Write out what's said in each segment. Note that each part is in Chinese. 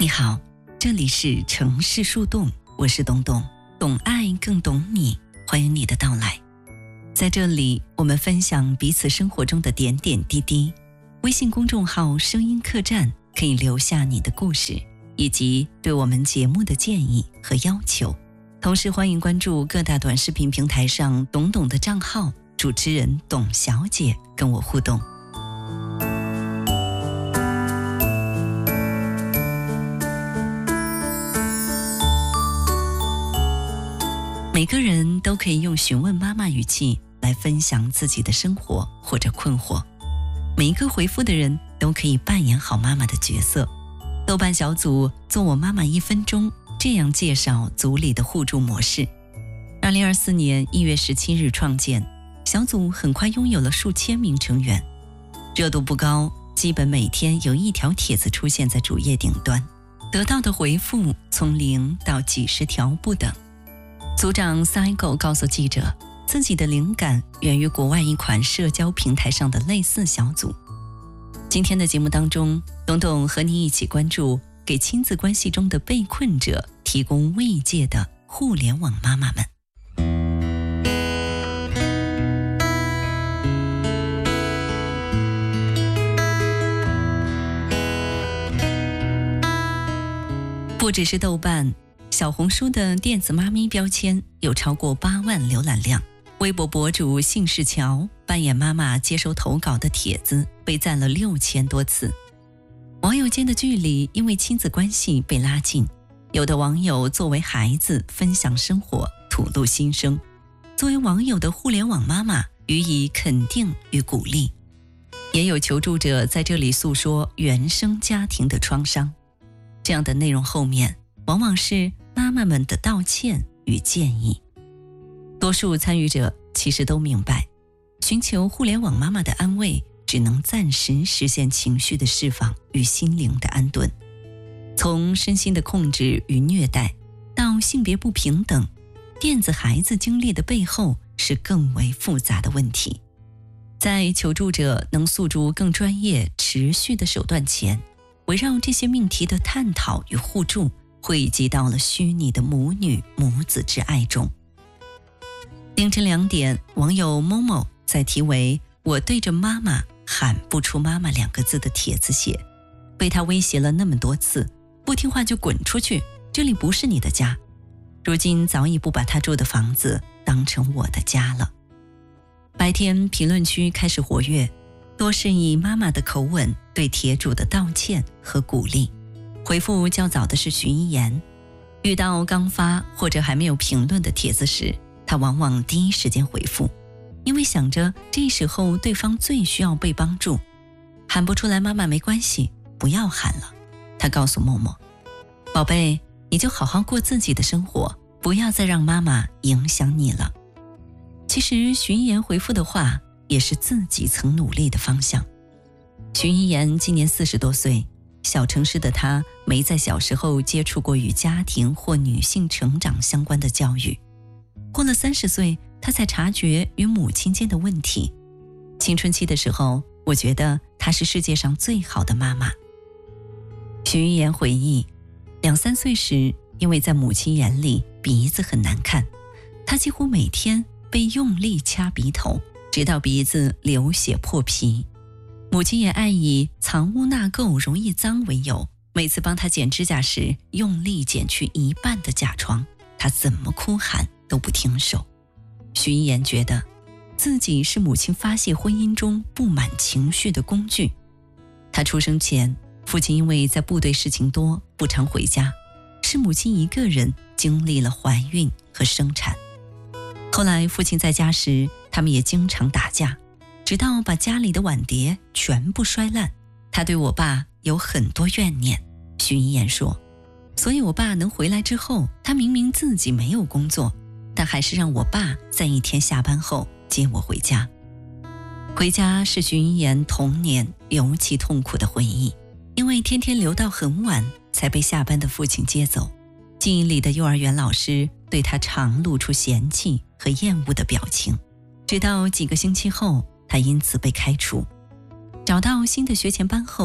你好，这里是城市树洞，我是董董，懂爱更懂你，欢迎你的到来。在这里，我们分享彼此生活中的点点滴滴。微信公众号声音客栈可以留下你的故事，以及对我们节目的建议和要求。同时欢迎关注各大短视频平台上董董的账号，主持人董小姐跟我互动。每个人都可以用询问妈妈语气来分享自己的生活或者困惑，每一个回复的人都可以扮演好妈妈的角色。豆瓣小组做我妈妈1分钟，这样介绍组里的互助模式。2024年1月17日创建，小组很快拥有了数千名成员，热度不高，基本每天有1条帖子出现在主页顶端，得到的回复从0到几十条不等。组长 Cycle 告诉记者，自己的灵感源于国外一款社交平台上的类似小组。今天的节目当中，董董和你一起关注给亲子关系中的被困者提供慰藉的互联网妈妈们。不只是豆瓣，小红书的电子妈咪标签有超过8万浏览量，微博博主姓氏乔扮演妈妈接收投稿的帖子被赞了6000多次。网友间的距离因为亲子关系被拉近，有的网友作为孩子分享生活，吐露心声，作为网友的互联网妈妈予以肯定与鼓励。也有求助者在这里诉说原生家庭的创伤，这样的内容后面往往是妈妈们的道歉与建议。多数参与者其实都明白，寻求互联网妈妈的安慰只能暂时实现情绪的释放与心灵的安顿。从身心的控制与虐待到性别不平等，电子孩子经历的背后是更为复杂的问题。在求助者能诉诸更专业持续的手段前，围绕这些命题的探讨与互助汇集到了虚拟的母女母子之爱中。凌晨2点，网友某某在题为我对着妈妈喊不出妈妈2个字的帖子写，被他威胁了那么多次，不听话就滚出去，这里不是你的家。如今早已不把他住的房子当成我的家了。白天评论区开始活跃，多是以妈妈的口吻对帖主的道歉和鼓励。回复较早的是徐一言，遇到刚发或者还没有评论的帖子时，他往往第一时间回复，因为想着这时候对方最需要被帮助。喊不出来妈妈没关系，不要喊了。他告诉默默，宝贝，你就好好过自己的生活，不要再让妈妈影响你了。其实徐一言回复的话也是自己曾努力的方向。徐一言今年40多岁，小城市的他没在小时候接触过与家庭或女性成长相关的教育，过了30岁，他才察觉与母亲间的问题。青春期的时候，我觉得她是世界上最好的妈妈。徐一言回忆，2、3岁时，因为在母亲眼里鼻子很难看，她几乎每天被用力掐鼻头，直到鼻子流血破皮。母亲也爱以藏污纳垢容易脏为由，每次帮她剪指甲时用力剪去1半的甲床，她怎么哭喊都不停手。徐一言觉得自己是母亲发泄婚姻中不满情绪的工具。他出生前，父亲因为在部队事情多，不常回家，是母亲一个人经历了怀孕和生产。后来父亲在家时，他们也经常打架，直到把家里的碗碟全部摔烂。他对我爸有很多怨念，徐一言说，所以我爸能回来之后，他明明自己没有工作，但还是让我爸在一天下班后接我回家。回家是徐一言童年尤其痛苦的回忆，因为天天留到很晚才被下班的父亲接走。记忆里的幼儿园老师对他常露出嫌弃和厌恶的表情，直到几个星期后，他因此被开除。找到新的学前班后，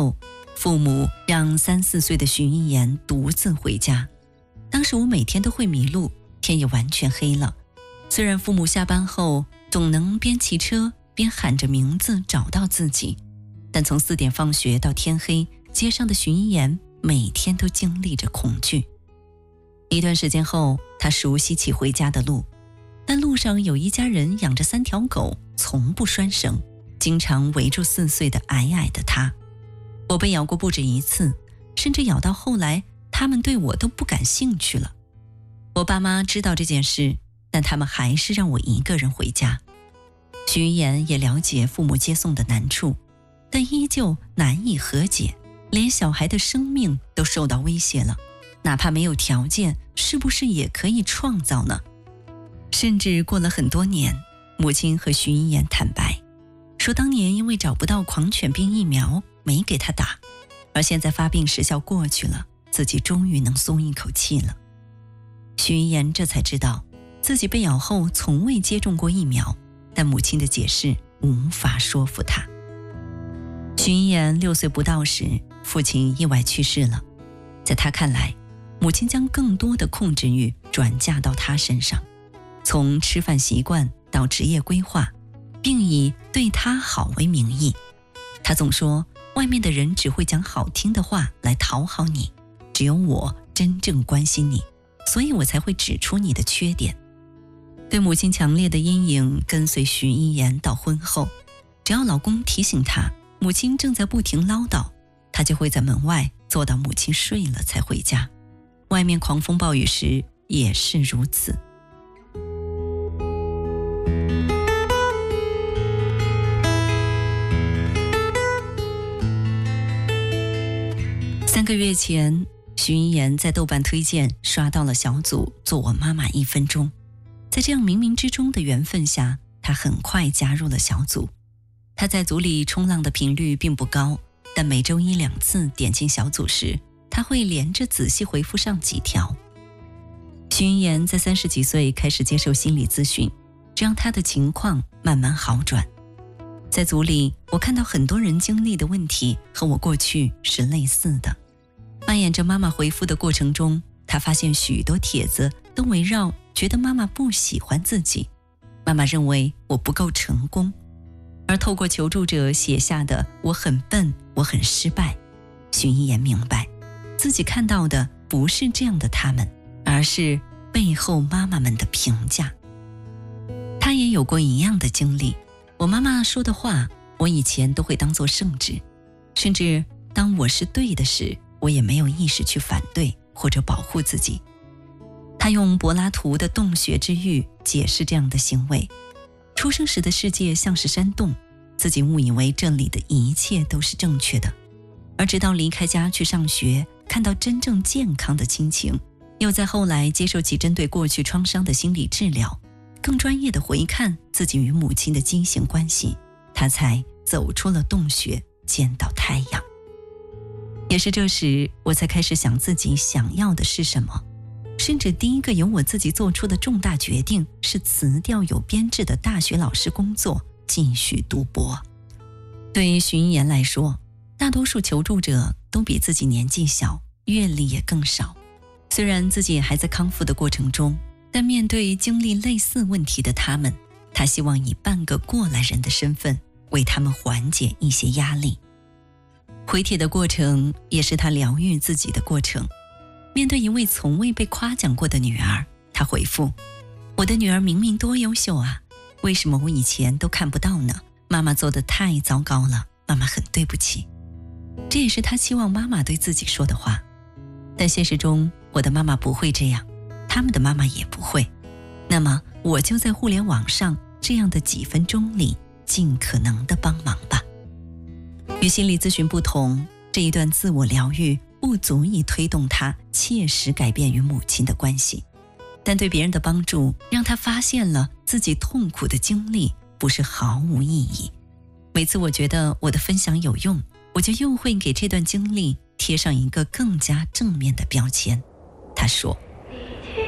父母让3、4岁的徐一言独自回家。当时我每天都会迷路，天也完全黑了。虽然父母下班后总能边骑车边喊着名字找到自己，但从4点放学到天黑，街上的徐一言每天都经历着恐惧。一段时间后，他熟悉起回家的路，但路上有一家人养着3条狗，从不拴绳，经常围住4岁的矮矮的他。我被咬过不止一次，甚至咬到后来他们对我都不感兴趣了。我爸妈知道这件事，但他们还是让我一个人回家。徐一言也了解父母接送的难处，但依旧难以和解，连小孩的生命都受到威胁了，哪怕没有条件，是不是也可以创造呢？甚至过了很多年，母亲和徐一言坦白，说当年因为找不到狂犬病疫苗，没给他打，而现在发病时效过去了，自己终于能松一口气了。徐一言这才知道，自己被咬后从未接种过疫苗，但母亲的解释无法说服他。徐一言6岁不到时，父亲意外去世了。在他看来，母亲将更多的控制欲转嫁到他身上，从吃饭习惯到职业规划，并以对他好为名义。他总说，外面的人只会讲好听的话来讨好你，只有我真正关心你，所以我才会指出你的缺点。对母亲强烈的阴影跟随徐一言到婚后，只要老公提醒她母亲正在不停唠叨，她就会在门外坐到母亲睡了才回家。外面狂风暴雨时也是如此。3个月前，徐一言在豆瓣推荐刷到了小组做我妈妈1分钟。在这样冥冥之中的缘分下，他很快加入了小组。他在组里冲浪的频率并不高，但每周1、2次点进小组时，他会连着仔细回复上几条。徐一言在30几岁开始接受心理咨询，这让他的情况慢慢好转。在组里，我看到很多人经历的问题和我过去是类似的。扮演着妈妈回复的过程中，他发现许多帖子都围绕觉得妈妈不喜欢自己，妈妈认为我不够成功，而透过求助者写下的我很笨，我很失败，徐一言明白自己看到的不是这样的他们，而是背后妈妈们的评价。他也有过一样的经历，我妈妈说的话我以前都会当作圣旨，甚至当我是对的时，我也没有意识去反对或者保护自己。他用柏拉图的洞穴之喻解释这样的行为，出生时的世界像是山洞，自己误以为这里的一切都是正确的，而直到离开家去上学，看到真正健康的亲情，又在后来接受起针对过去创伤的心理治疗，更专业的回看自己与母亲的畸形关系，他才走出了洞穴，见到太阳。也是这时，我才开始想自己想要的是什么，甚至第一个由我自己做出的重大决定是辞掉有编制的大学老师工作，继续读博。对于徐一言来说，大多数求助者都比自己年纪小，阅历也更少。虽然自己也还在康复的过程中，但面对经历类似问题的他们，他希望以半个过来人的身份为他们缓解一些压力。回帖的过程也是他疗愈自己的过程。面对一位从未被夸奖过的女儿，他回复：我的女儿明明多优秀啊，为什么我以前都看不到呢？妈妈做得太糟糕了，妈妈很对不起。这也是他希望妈妈对自己说的话。但现实中，我的妈妈不会这样，他们的妈妈也不会。那么我就在互联网上这样的几分钟里尽可能的帮忙吧。与心理咨询不同，这一段自我疗愈不足以推动他切实改变与母亲的关系，但对别人的帮助让他发现了自己痛苦的经历不是毫无意义。每次我觉得我的分享有用，我就又会给这段经历贴上一个更加正面的标签。他说，